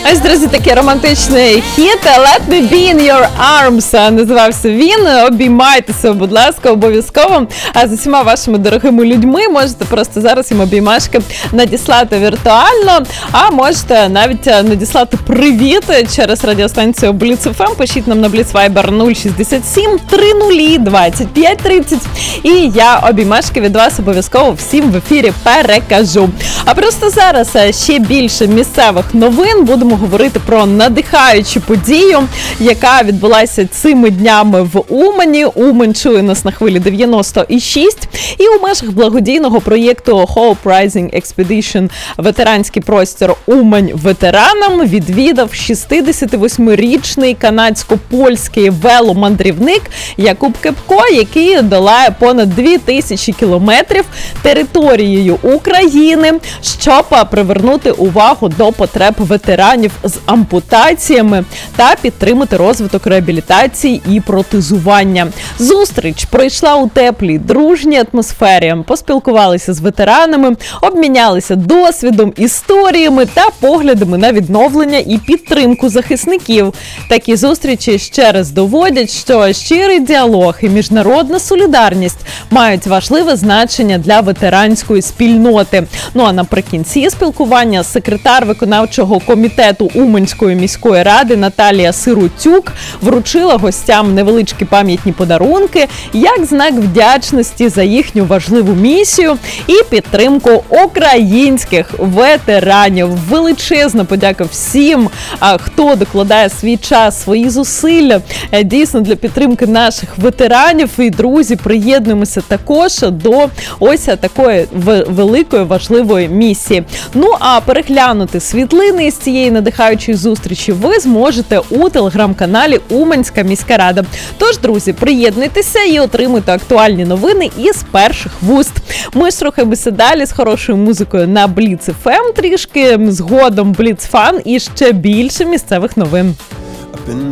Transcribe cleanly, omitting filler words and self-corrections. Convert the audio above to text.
Ось, друзі, такий романтичний хіт «Let me be in your arms» називався він. Обіймайтеся, будь ласка, обов'язково. А з усіма вашими дорогими людьми можете просто зараз їм обіймашки надіслати віртуально, а можете навіть надіслати привіт через радіостанцію Blitz FM. Пишіть нам на Blitz Viber 067 30 25 30. І я обіймашки від вас обов'язково всім в ефірі перекажу. А просто зараз ще більше місцевих новин. Будемо говорити про надихаючу подію, яка відбулася цими днями в Умані. Умань чує нас на хвилі 96. І у межах благодійного проєкту Hope Rising Expedition ветеранський простір Умань ветеранам відвідав 68-річний канадсько-польський веломандрівник Якуб Кепко, який долає понад 2000 кілометрів територією України, щоб привернути увагу до потреб ветеранів з ампутаціями та підтримати розвиток реабілітації і протезування. Зустріч пройшла у теплій, дружній атмосфері. Поспілкувалися з ветеранами, обмінялися досвідом, історіями та поглядами на відновлення і підтримку захисників. Такі зустрічі ще раз доводять, що щирий діалог і міжнародна солідарність мають важливе значення для ветеранської спільноти. Ну а наприкінці спілкування секретар виконавчого комітету Уманської міської ради Наталія Сиротюк вручила гостям невеличкі пам'ятні подарунки як знак вдячності за їхню важливу місію і підтримку українських ветеранів. Величезна подяка всім, хто докладає свій час, свої зусилля дійсно для підтримки наших ветеранів. І, друзі, приєднуємося також до ось такої великої важливої місії. Ну, а переглянути світлини з цієї надихаючої зустрічі ви зможете у телеграм-каналі Уманська міська рада. Тож, друзі, приєднуйтеся і отримуйте актуальні новини із перших вуст. Ми ж рухаємося далі з хорошою музикою на Blitz FM, трішки згодом Blitz Fun і ще більше місцевих новин. I've been